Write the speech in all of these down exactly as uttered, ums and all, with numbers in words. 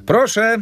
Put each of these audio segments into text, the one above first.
Proszę.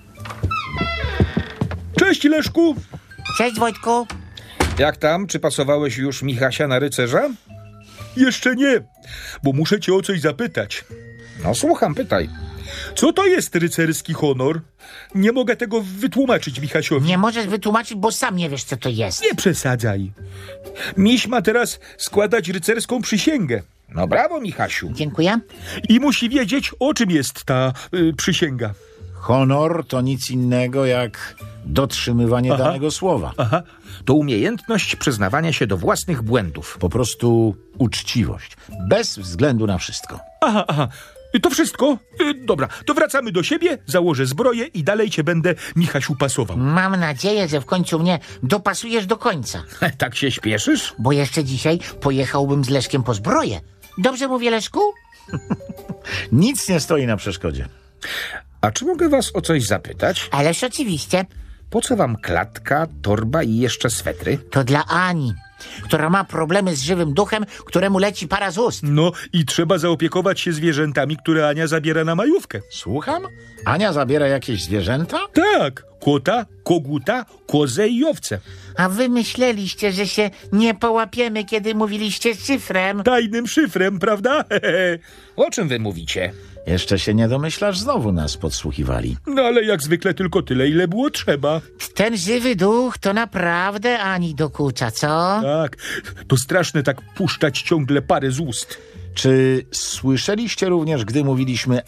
Cześć, Leszku. Cześć, Wojtku. Jak tam? Czy pasowałeś już Michasia na rycerza? Jeszcze nie, bo muszę cię o coś zapytać. No słucham, pytaj. Co to jest rycerski honor? Nie mogę tego wytłumaczyć Michasiowi. Nie możesz wytłumaczyć, bo sam nie wiesz, co to jest. Nie przesadzaj. Miś ma teraz składać rycerską przysięgę. No brawo, Michasiu. Dziękuję. I musi wiedzieć, o czym jest ta y, przysięga. Honor to nic innego jak dotrzymywanie Aha. danego słowa. Aha, To umiejętność przyznawania się do własnych błędów. Po prostu uczciwość. Bez względu na wszystko. aha, aha. Y, To wszystko? Y, Dobra, to wracamy do siebie, założę zbroję i dalej cię będę, Michasiu, pasował. Mam nadzieję, że w końcu mnie dopasujesz do końca. Tak się śpieszysz? Bo jeszcze dzisiaj pojechałbym z Leszkiem po zbroję. Dobrze mówię, Leszku? Nic nie stoi na przeszkodzie. A czy mogę was o coś zapytać? Ależ oczywiście. Po co wam klatka, torba i jeszcze swetry? To dla Ani, która ma problemy z żywym duchem, któremu leci para z ust. No i trzeba zaopiekować się zwierzętami, które Ania zabiera na majówkę. Słucham? Ania zabiera jakieś zwierzęta? Tak, kota, koguta, kozę i owce. A wy myśleliście, że się nie połapiemy, kiedy mówiliście szyfrem. Tajnym szyfrem, prawda? O czym wy mówicie? Jeszcze się nie domyślasz, znowu nas podsłuchiwali. No ale jak zwykle tylko tyle, ile było trzeba. Ten żywy duch to naprawdę Ani dokucza, co? Tak, to straszne tak puszczać ciągle parę z ust. Czy słyszeliście również, gdy mówiliśmy